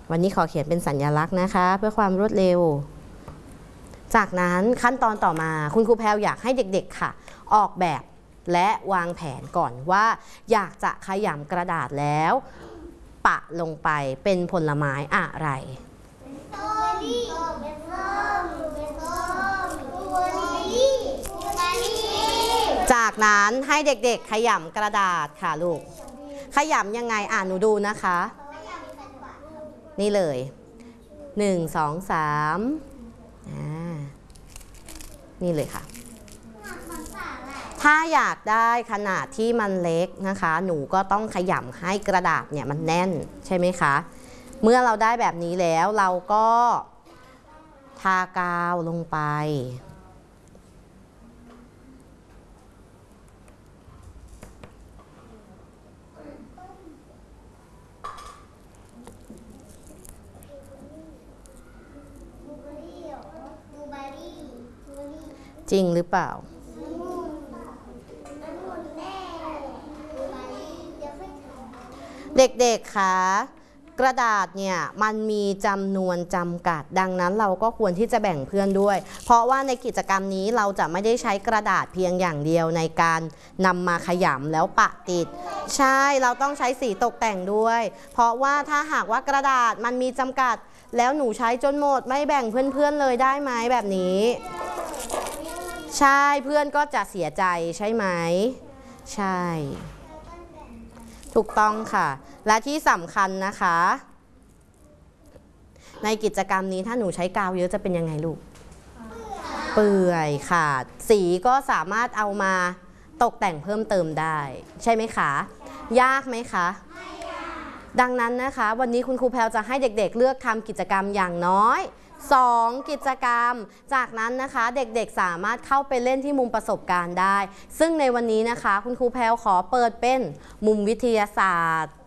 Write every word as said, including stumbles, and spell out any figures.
วันนี้ขอเขียนเป็นสัญลักษณ์นะคะเพื่อความรวดเร็วจากนั้นขั้นตอนต่อมาคุณครูแพรวอยากให้เด็กๆค่ะออกแบบและวางแผนก่อนว่าอยากจะขยำกระดาษแล้วปะลงไปเป็นผลไม้อะไรจากนั้นให้เด็กๆขยำกระดาษค่ะลูกขยำยังไงอ่านหนูดูนะคะนี่เลยหนึ่ง สอง สามอ่านี่เลยค่ะถ้าอยากได้ขนาดที่มันเล็กนะคะหนูก็ต้องขยำให้กระดาษเนี่ยมันแน่นใช่ไหมคะเมื่อเราได้แบบนี้แล้วเราก็ทากาวลงไปจริงหรือเปล่าเด็กๆคะกระดาษเนี่ยมันมีจำนวนจำกัดดังนั้นเราก็ควรที่จะแบ่งเพื่อนด้วยเพราะว่าในกิจกรรมนี้เราจะไม่ได้ใช้กระดาษเพียงอย่างเดียวในการนำมาขยำแล้วปะติดใช่เราต้องใช้สีตกแต่งด้วยเพราะว่าถ้าหากว่ากระดาษมันมีจำกัดแล้วหนูใช้จนหมดไม่แบ่งเพื่อนๆเลยได้ไหมแบบนี้ใช่เพื่อนก็จะเสียใจใช่ไหมใช่ถูกต้องค่ะและที่สำคัญนะคะในกิจกรรมนี้ถ้าหนูใช้กาวเยอะจะเป็นยังไงลูกเปื่อยขาดสีก็สามารถเอามาตกแต่งเพิ่มเติมได้ใช่ไหมคะยากไหมคะดังนั้นนะคะวันนี้คุณครูแพรวจะให้เด็กๆเลือกทำกิจกรรมอย่างน้อยสองกิจกรรมจากนั้นนะคะเด็กๆสามารถเข้าไปเล่นที่มุมประสบการณ์ได้ซึ่งในวันนี้นะคะคุณครูแพรวขอเปิดเป็นมุมวิทยาศาสตร์